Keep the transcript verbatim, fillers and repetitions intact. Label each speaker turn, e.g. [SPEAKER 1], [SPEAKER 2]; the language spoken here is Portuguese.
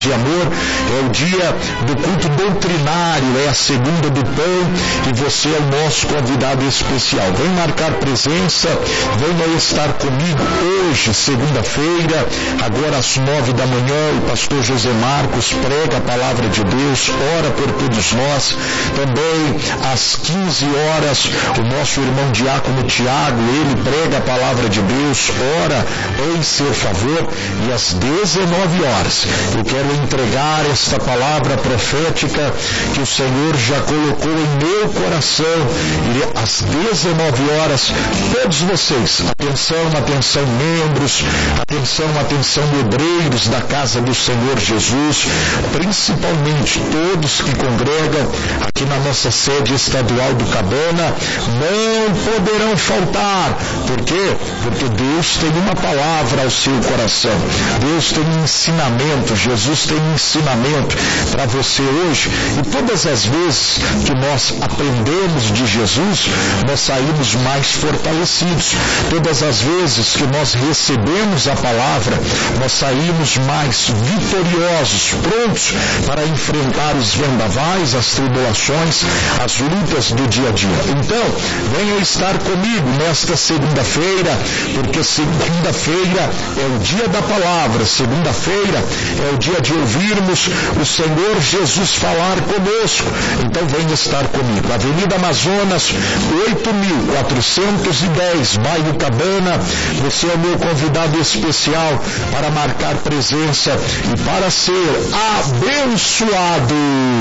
[SPEAKER 1] de amor, é o dia do culto doutrinário, é a segunda do pão e você é o nosso convidado especial. Vem marcar presença, venha estar comigo hoje, segunda-feira, agora às nove da manhã, o pastor José Marcos prega a palavra de Deus, ora por todos nós. Também às quinze horas, o nosso irmão diácono Tiago, ele prega a palavra de Deus, ora em seu favor. E às dezenove horas, eu quero entregar esta palavra profética que o Senhor já colocou em meu coração. E às dezenove horas, todos vocês, atenção, atenção membros, atenção, atenção obreiros da casa do Senhor Jesus, principalmente todos que congregam aqui na nossa sede estadual do Cabana, não poderão faltar. Por quê? Porque Deus tem uma palavra ao seu coração. Deus tem um ensinamento, Jesus tem um ensinamento para você hoje. E todas as vezes que nós aprendemos de Jesus, nós saímos mais fortalecidos. Todas as vezes que nós recebemos a palavra, nós saímos mais vitoriosos, prontos para enfrentar os vendavais, as tribulações, as lutas do dia a dia. Então, venha estar comigo nesta segunda-feira, porque segunda-feira é o dia da palavra, segunda-feira é o dia de ouvirmos o Senhor Jesus falar conosco. Então venha estar comigo. Avenida Amazonas, oito mil quatrocentos e dez, bairro Cabana. Você é o meu convidado especial para marcar presença e para ser abençoado.